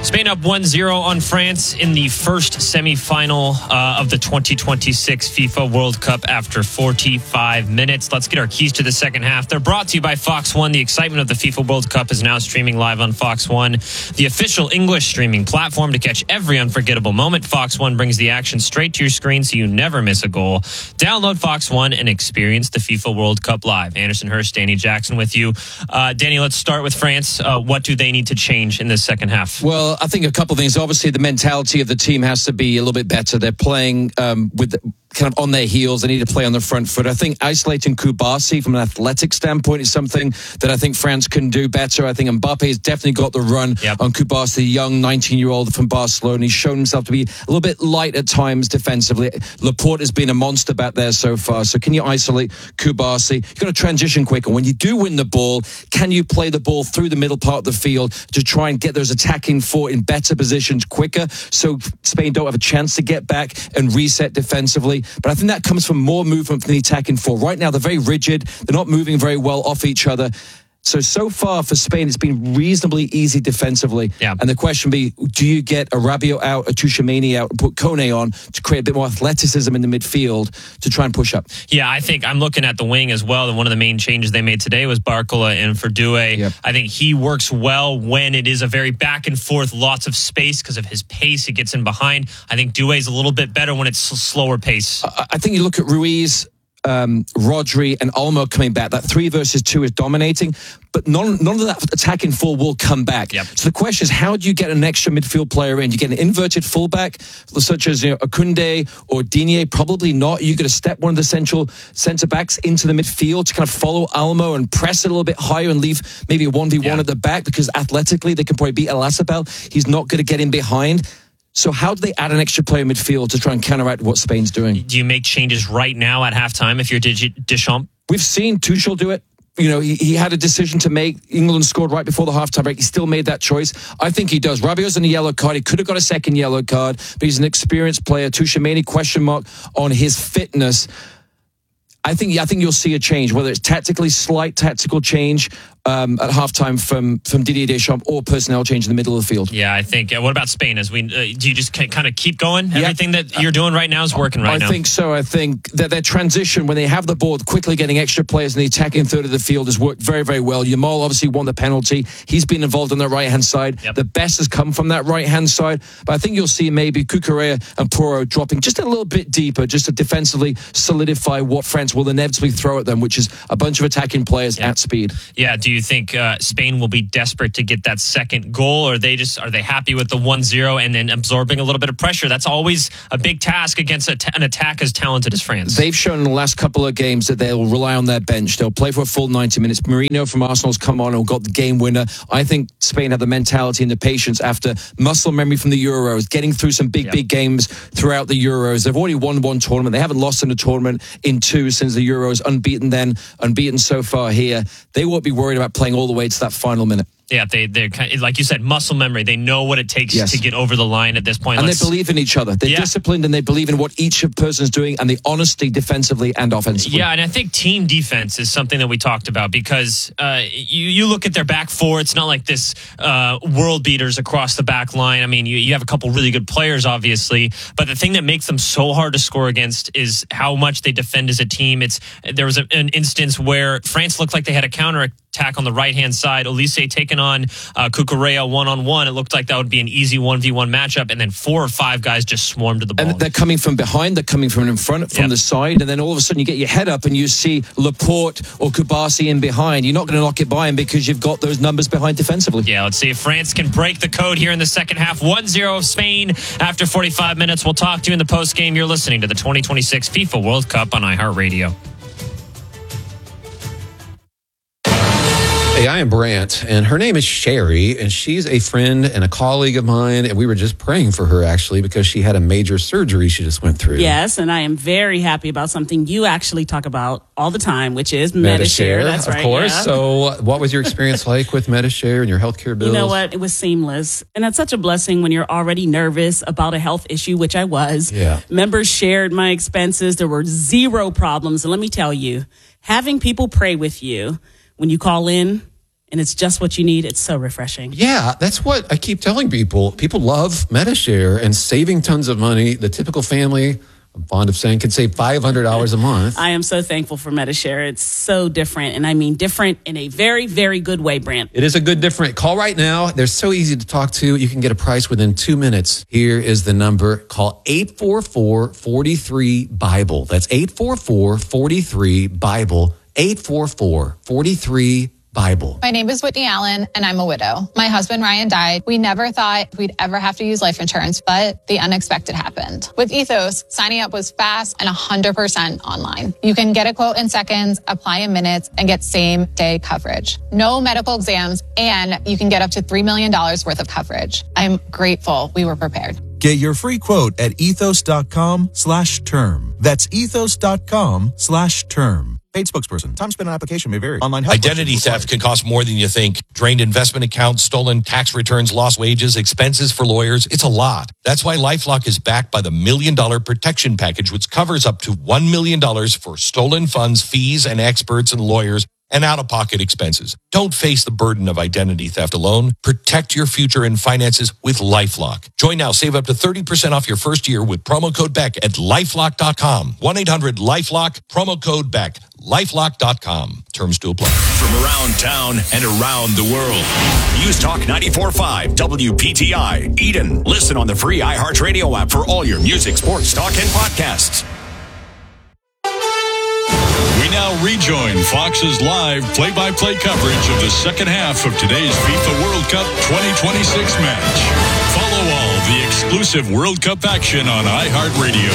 Spain up 1-0 on France in the first semifinal of the 2026 FIFA World Cup after 45 minutes. Let's get our keys to the second half. They're brought to you by Fox One. The excitement of the FIFA World Cup is now streaming live on Fox One, the official English streaming platform to catch every unforgettable moment. Fox One brings the action straight to your screen so you never miss a goal. Download Fox One and experience the FIFA World Cup live. Anderson Hurst, Danny Jackson with you. Danny, let's start with France. What do they need to change in this second half? Well, I think a couple of things. Obviously, the mentality of the team has to be a little bit better. They're playing with kind of on their heels. They need to play on the front foot. I think isolating Kubasi from an athletic standpoint is something that I think France can do better. I think Mbappe has definitely got the run on Kubasi, the young 19-year-old from Barcelona. He's shown himself to be a little bit light at times defensively. Laporte has been a monster back there so far. So can you isolate Kubasi? You've got to transition quicker. When you do win the ball, can you play the ball through the middle part of the field to try and get those attacking four in better positions quicker so Spain don't have a chance to get back and reset defensively? But I think that comes from more movement from the attacking four. Right now, they're very rigid. They're not moving very well off each other. So far for Spain, it's been reasonably easy defensively. Yeah. And the question be, do you get a Rabiot out, a Tchouaméni out, and put Kone on to create a bit more athleticism in the midfield to try and push up? Yeah, I think I'm looking at the wing as well. And one of the main changes they made today was Barcola in for Doué. Yep. I think he works well when it is a very back and forth, lots of space because of his pace. He gets in behind. I think Doué's a little bit better when it's slower pace. I think you look at Ruiz, Rodri and Olmo coming back. That 3 versus 2 is dominating, but none of that attacking four will come back. Yep. So the question is, how do you get an extra midfield player in? You get an inverted fullback, such as Akounde or Digne? Probably not. You're going to step one of the central centre backs into the midfield to kind of follow Olmo and press it a little bit higher and leave maybe a 1v1 at the back, because athletically they can probably beat Oyarzabal. He's not going to get in behind. So how do they add an extra player in midfield to try and counteract what Spain's doing? Do you make changes right now at halftime if you're Deschamps? We've seen Tuchel do it. You know, he had a decision to make. England scored right before the halftime break. He still made that choice. I think he does. Rabiot's in a yellow card. He could have got a second yellow card, but he's an experienced player. Tchouaméni, question mark on his fitness. I think you'll see a change, whether it's slight tactical change at halftime from Didier Deschamps or personnel change in the middle of the field. Yeah, I think. What about Spain? Do you just kind of keep going? Everything that you're doing right now is working right now. I think so. I think that their transition, when they have the ball, quickly getting extra players in the attacking third of the field has worked very, very well. Yamal obviously won the penalty. He's been involved on the right-hand side. Yep. The best has come from that right-hand side. But I think you'll see maybe Cucurella and Porro dropping just a little bit deeper, just to defensively solidify what France will inevitably throw at them, which is a bunch of attacking players at speed. Yeah. Do you think Spain will be desperate to get that second goal, or are they happy with the 1-0 and then absorbing a little bit of pressure? That's always a big task against an attack as talented as France. They've shown in the last couple of games that they'll rely on their bench. They'll play for a full 90 minutes. Marino from Arsenal's come on and got the game winner. I think Spain have the mentality and the patience after muscle memory from the Euros, getting through some big games throughout the Euros. They've already won one tournament. They haven't lost in a tournament in 2 since the Euros. Unbeaten then, unbeaten so far here. They won't be worried about playing all the way to that final minute. Yeah, they're kind of, like you said, muscle memory. They know what it takes to get over the line at this point. And they believe in each other. They're disciplined and they believe in what each person is doing and the honesty defensively and offensively. Yeah, and I think team defense is something that we talked about because you look at their back four. It's not like this world beaters across the back line. I mean, you have a couple really good players, obviously, but the thing that makes them so hard to score against is how much they defend as a team. There was an instance where France looked like they had a counterattack on the right-hand side. Olise taking on Cucurella one-on-one. It looked like that would be an easy 1v1 matchup, and then 4 or 5 guys just swarmed to the ball. And they're coming from behind, they're coming from in front, from the side, and then all of a sudden you get your head up and you see Laporte or Kubasi in behind. You're not going to knock it by him because you've got those numbers behind defensively. Yeah, let's see if France can break the code here in the second half. 1-0 of Spain after 45 minutes. We'll talk to you in the post-game. You're listening to the 2026 FIFA World Cup on iHeartRadio. Hey, I am Brant, and her name is Sherry, and she's a friend and a colleague of mine, and we were just praying for her, actually, because she had a major surgery she just went through. Yes, and I am very happy about something you actually talk about all the time, which is Medi-Share. That's right. Of course. Yeah. So what was your experience like with Medi-Share and your healthcare bills? You know what? It was seamless. And that's such a blessing when you're already nervous about a health issue, which I was. Yeah. Members shared my expenses. There were 0 problems. And let me tell you, having people pray with you when you call in and it's just what you need. It's so refreshing. Yeah, that's what I keep telling people. People love Metashare and saving tons of money. The typical family, I'm fond of saying, can save $500 a month. I am so thankful for Metashare. It's so different, and I mean different in a very, very good way, Brant. It is a good different. Call right now. They're so easy to talk to. You can get a price within 2 minutes. Here is the number. Call 844-43-BIBLE. That's 844-43-BIBLE. 844-43-BIBLE. My name is Whitney Allen, and I'm a widow. My husband, Ryan, died. We never thought we'd ever have to use life insurance, but the unexpected happened. With Ethos, signing up was fast and 100% online. You can get a quote in seconds, apply in minutes, and get same-day coverage. No medical exams, and you can get up to $3 million worth of coverage. I'm grateful we were prepared. Get your free quote at ethos.com/term. That's ethos.com/term. Paid spokesperson. Time spent on application may vary. Online help. Identity theft can cost more than you think. Drained investment accounts, stolen tax returns, lost wages, expenses for lawyers. It's a lot. That's why LifeLock is backed by the $1 Million Protection Package, which covers up to $1 million for stolen funds, fees, and experts and lawyers, and out-of-pocket expenses. Don't face the burden of identity theft alone. Protect your future and finances with LifeLock. Join now. Save up to 30% off your first year with promo code BECK at LifeLock.com. 1-800-LifeLock, promo code BECK. LifeLock.com. Terms to apply. From around town and around the world. News Talk 94.5 WPTI. Eden. Listen on the free iHeartRadio app for all your music, sports, talk, and podcasts. We now rejoin Fox's live play-by-play coverage of the second half of today's FIFA World Cup 2026 match. Follow all the exclusive World Cup action on iHeartRadio.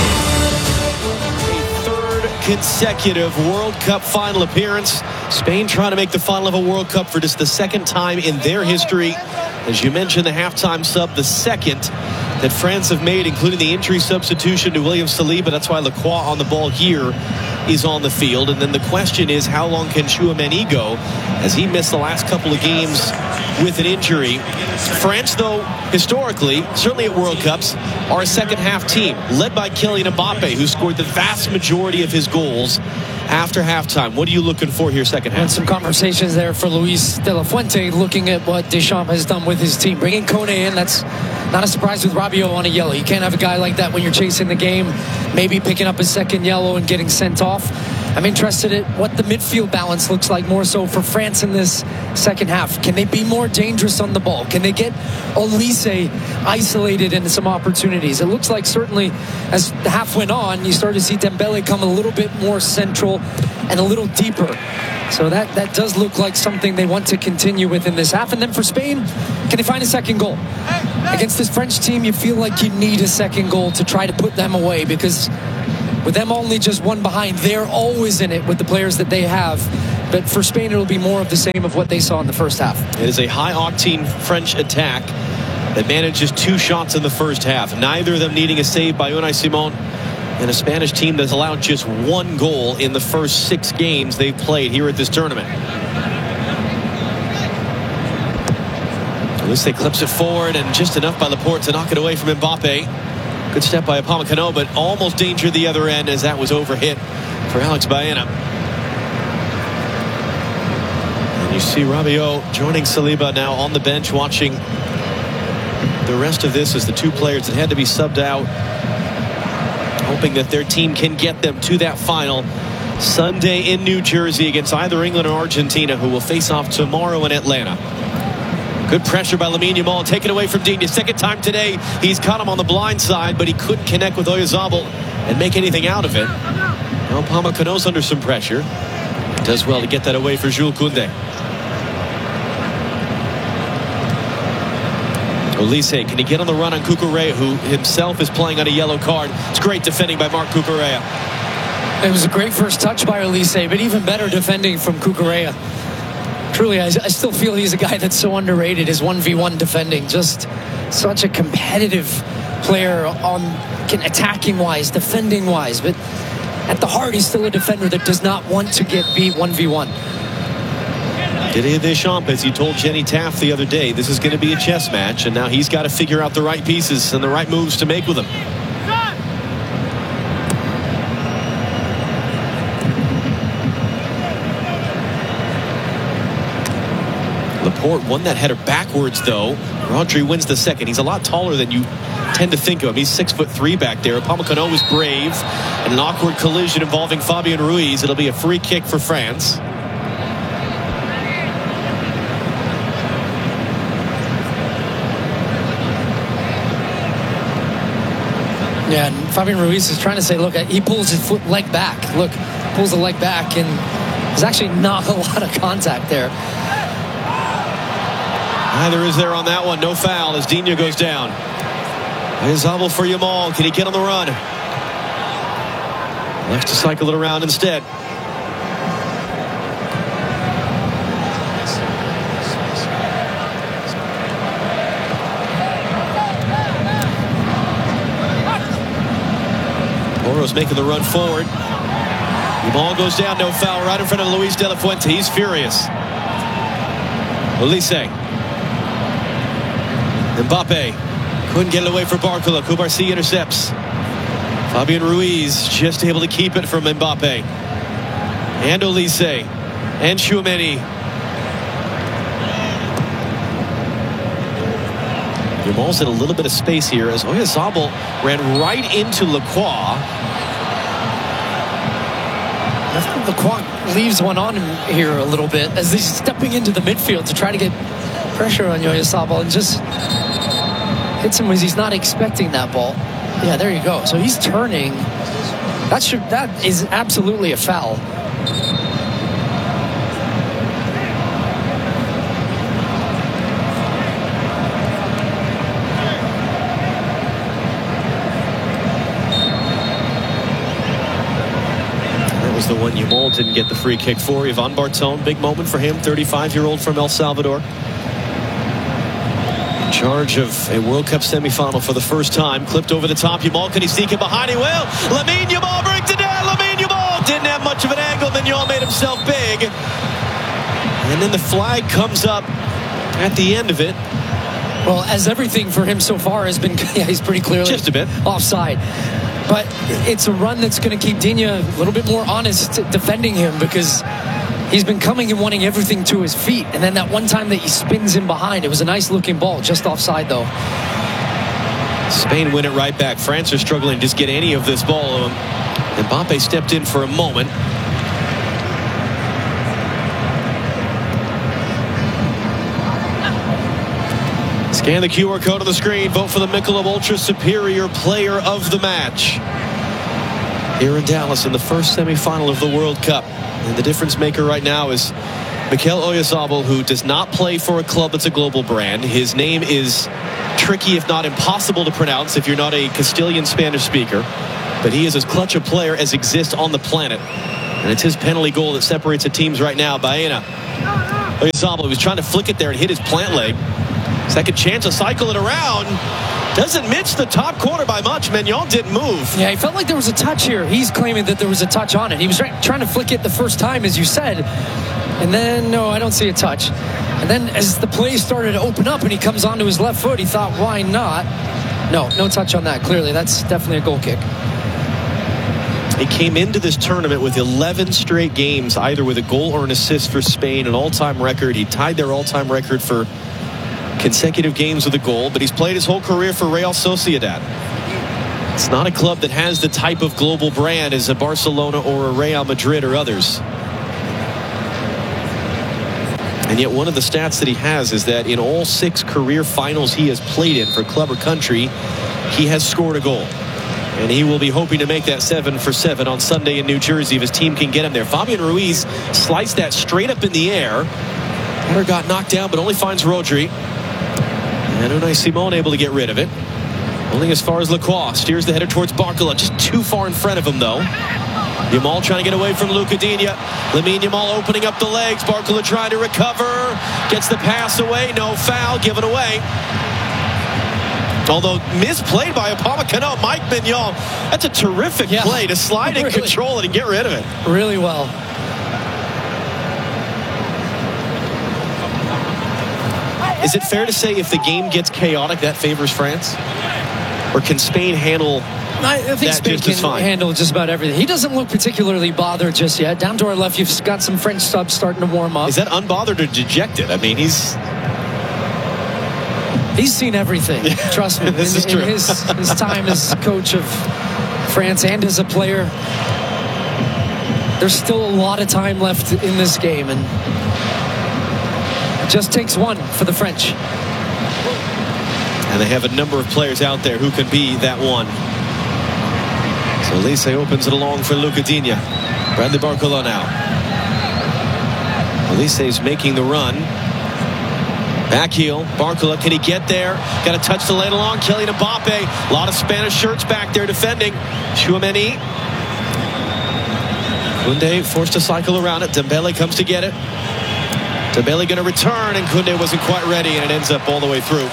Consecutive World Cup final appearance. Spain trying to make the final of a World Cup for just the second time in their history. As you mentioned, the halftime sub, the second that France have made, including the injury substitution to William Saliba. That's why Lacroix on the ball here is on the field. And then the question is, how long can Tchouaméni go, as he missed the last couple of games with an injury? France, though, historically, certainly at World Cups, are a second-half team, led by Kylian Mbappe, who scored the vast majority of his goals after halftime. What are you looking for here second half? And some conversations there for Luis de la Fuente, looking at what Deschamps has done with his team. Bringing Kone in, that's not a surprise with Rabiot on a yellow. You can't have a guy like that when you're chasing the game, maybe picking up his second yellow and getting sent off. I'm interested in what the midfield balance looks like more so for France in this second half. Can they be more dangerous on the ball? Can they get Olise isolated into some opportunities? It looks like certainly as the half went on, you started to see Dembele come a little bit more central and a little deeper. So that does look like something they want to continue with in this half. And then for Spain, can they find a second goal? Against this French team, you feel like you need a second goal to try to put them away, because with them only just one behind, they're always in it with the players that they have. But for Spain, it'll be more of the same of what they saw in the first half. It is a high-octane French attack that manages 2 shots in the first half, neither of them needing a save by Unai Simon, and a Spanish team that's allowed just 1 goal in the first 6 games they've played here at this tournament. Olise clips it forward, and just enough by Laporte to knock it away from Mbappe. Good step by Upamecano, but almost danger the other end as that was overhit for Alex Baena. And you see Rabiot joining Saliba now on the bench, watching the rest of this as the 2 players that had to be subbed out, hoping that their team can get them to that final Sunday in New Jersey against either England or Argentina, who will face off tomorrow in Atlanta. Good pressure by Lamine Yamal, taken away from Digne. Second time today, he's caught him on the blind side, but he couldn't connect with Oyarzabal and make anything out of it. Now Upamecano's under some pressure. He does well to get that away for Jules Koundé. Olise, can he get on the run on Cucurella, who himself is playing on a yellow card? It's great defending by Marc Cucurella. It was a great first touch by Olise, but even better defending from Cucurella. Truly, I still feel he's a guy that's so underrated. His 1v1 defending, just such a competitive player on attacking wise, defending wise, but at the heart he's still a defender that does not want to get beat 1v1. Didier Deschamps, as he told Jenny Taft the other day, this is going to be a chess match, and now he's got to figure out the right pieces and the right moves to make with them. Laporte won that header backwards, though. Rodri wins the second. He's a lot taller than you tend to think of him. He's 6'3" back there. Upamecano was brave. And an awkward collision involving Fabian Ruiz. It'll be a free kick for France. Yeah, and Fabian Ruiz is trying to say, look, he pulls his leg back. Look, pulls the leg back, and there's actually not a lot of contact there. Neither is there on that one. No foul as Digne goes down. Oyarzabal for Yamal. Can he get on the run? Left to cycle it around instead. Oro's making the run forward. Yamal goes down. No foul right in front of Luis de la Fuente. He's furious. Olise. Mbappe couldn't get it away for Barcola. Cubarsí intercepts. Fabian Ruiz just able to keep it from Mbappe. And Olise. And Tchouaméni. Yamal's in a little bit of space here as Oyarzabal ran right into Lacroix. I think Lacroix leaves one on him here a little bit as he's stepping into the midfield to try to get pressure on Oyarzabal and just hits him as he's not expecting that ball. Yeah, there you go. So he's turning. That is absolutely a foul. That was the one Yamal didn't get the free kick for. Ivan Bartón, big moment for him, 35-year-old from El Salvador. In charge of a World Cup semifinal for the first time. Clipped over the top. Yamal, can he sneak it behind? He will. Lamine Yamal brings it down. Lamine Yamal didn't have much of an angle. Mignon made himself big. And then the flag comes up at the end of it. Well, as everything for him so far has been, yeah, he's pretty clearly just a bit offside. But it's a run that's going to keep Digne a little bit more honest defending him because he's been coming and wanting everything to his feet. And then that one time that he spins him behind, it was a nice looking ball, just offside though. Spain win it right back. France are struggling to just get any of this ball. Mbappe stepped in for a moment. Scan the QR code on the screen. Vote for the Michelob Ultra Superior Player of the Match. Here in Dallas in the first semifinal of the World Cup. And the difference maker right now is Mikel Oyarzabal, who does not play for a club that's a global brand. His name is tricky, if not impossible to pronounce if you're not a Castilian Spanish speaker. But he is as clutch a player as exists on the planet. And it's his penalty goal that separates the teams right now. Baena. Oyarzabal was trying to flick it there and hit his plant leg. Second chance to cycle it around. Doesn't miss the top corner by much. Mignon didn't move. Yeah, he felt like there was a touch here. He's claiming that there was a touch on it. He was trying to flick it the first time, as you said. And then, no, I don't see a touch. And then as the play started to open up and he comes onto his left foot, he thought, why not? No touch on that. Clearly, that's definitely a goal kick. He came into this tournament with 11 straight games, either with a goal or an assist for Spain, an all-time record. He tied their all-time record for consecutive games with a goal, but he's played his whole career for Real Sociedad. It's not a club that has the type of global brand as a Barcelona or a Real Madrid or others. And yet one of the stats that he has is that in all 6 career finals he has played in for club or country, he has scored a goal. And he will be hoping to make that 7 for 7 on Sunday in New Jersey if his team can get him there. Fabian Ruiz sliced that straight up in the air. Header got knocked down, but only finds Rodri. And Unai Simon able to get rid of it. Only as far as Lacroix. Steers the header towards Barcola. Just too far in front of him, though. Yamal trying to get away from Luca Digne. Lamine Yamal opening up the legs. Barcola trying to recover. Gets the pass away. No foul. Given away. Although misplayed by Upamecano. Mike Mignon. That's a terrific play to slide and control it and get rid of it. Really well. Is it fair to say if the game gets chaotic, that favors France? Or can Spain handle I think Spain can handle just about everything. He doesn't look particularly bothered just yet. Down to our left, you've got some French subs starting to warm up. Is that unbothered or dejected? I mean, he's seen everything. Trust me. This is true. In his time as coach of France and as a player, there's still a lot of time left in this game, and it just takes one for the French. And they have a number of players out there who can be that one. So Olise opens it along for Luca Digne. Bradley Barcola now. Olise's making the run. Back heel. Barcola, can he get there? Got a touch to lay it along. Kylian Mbappe. A lot of Spanish shirts back there defending. Tchouaméni. Koundé forced to cycle around it. Dembele comes to get it. Dembele going to return, and Koundé wasn't quite ready, and it ends up all the way through.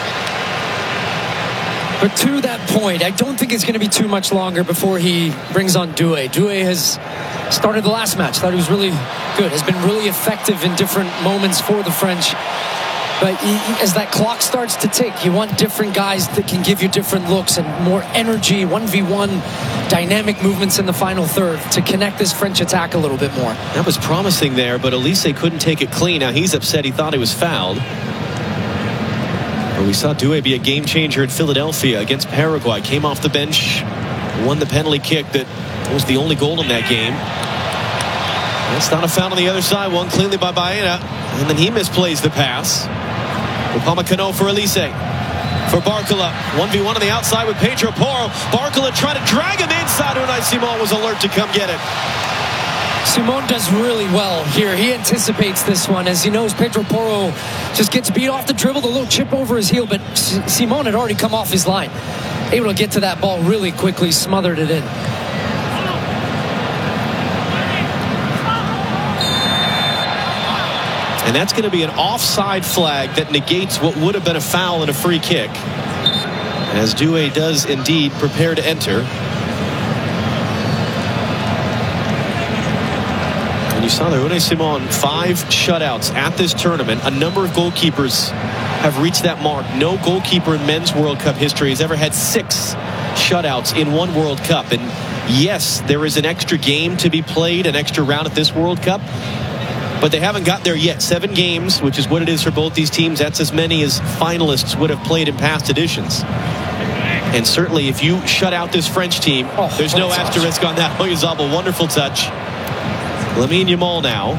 But to that point, I don't think it's going to be too much longer before he brings on Doué. Doué has started the last match. Thought he was really good. Has been really effective in different moments for the French. But as that clock starts to tick, you want different guys that can give you different looks and more energy, 1v1 dynamic movements in the final third to connect this French attack a little bit more. That was promising there, but Olise couldn't take it clean. Now he's upset. He thought he was fouled. But we saw Doué be a game changer at Philadelphia against Paraguay. Came off the bench, won the penalty kick that was the only goal in that game. That's not a foul on the other side. One cleanly by Baena. And then he misplays the pass. Upamecano for Olise. For Barcola. 1v1 on the outside with Pedro Porro. Barcola trying to drag him inside. Unai Simon was alert to come get it. Simon does really well here. He anticipates this one as he knows Pedro Porro just gets beat off the dribble, the little chip over his heel, but Simon had already come off his line. Able to get to that ball really quickly, smothered it in. And that's going to be an offside flag that negates what would have been a foul and a free kick. As Doué does indeed prepare to enter. And you saw there, Unai Simon, 5 shutouts at this tournament. A number of goalkeepers have reached that mark. No goalkeeper in men's World Cup history has ever had 6 shutouts in one World Cup. And yes, there is an extra game to be played, an extra round at this World Cup. But they haven't got there yet. 7 games, which is what it is for both these teams. That's as many as finalists would have played in past editions. And certainly if you shut out this French team, there's no asterisk on that. Oyarzabal, wonderful touch. Lamine Yamal now.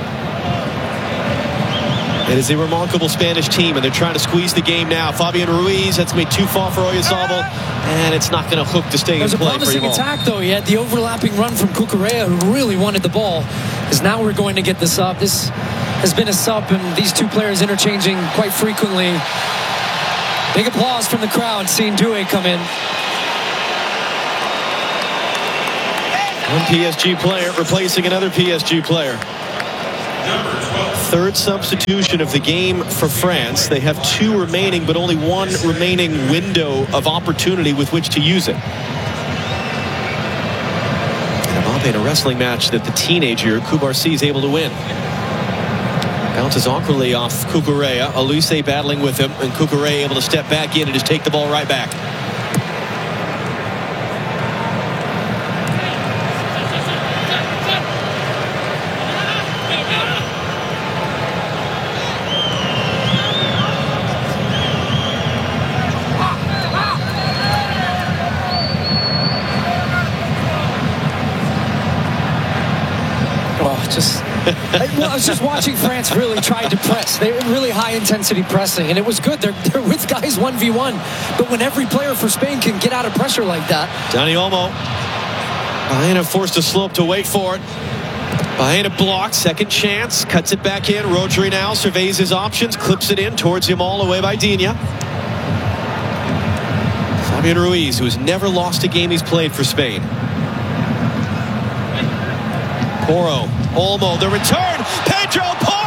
It is a remarkable Spanish team, and they're trying to squeeze the game now. Fabian Ruiz, that's made too far for Oyarzabal, and it's not going to hook to stay in play for Yamal. There's a promising attack, though. He had the overlapping run from Cucurella, who really wanted the ball. Because now we're going to get the sub. This has been a sub, and these two players interchanging quite frequently. Big applause from the crowd seeing Doué come in. One PSG player replacing another PSG player. Third substitution of the game for France. They have 2 remaining, but only 1 remaining window of opportunity with which to use it. In a wrestling match that the teenager Koubarsi is able to win. Bounces awkwardly off Cucurella. Olise battling with him, and Cucurella able to step back in and just take the ball right back. I was just watching France really try to press. They were really high-intensity pressing, and it was good. They're with guys 1v1, but when every player for Spain can get out of pressure like that. Dani Olmo. Baena forced to slope to wait for it. Baena blocks, second chance, cuts it back in. Rodri now surveys his options, clips it in towards Yamal, away by Digne. Fabian Ruiz, who has never lost a game he's played for Spain. Porro, Olmo, the return, Pedro Porro!